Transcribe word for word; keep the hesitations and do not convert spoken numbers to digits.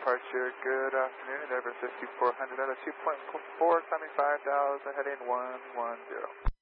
departure. Good afternoon, Airbus fifty-four hundred out of two point four, climbing five thousand, heading one one zero.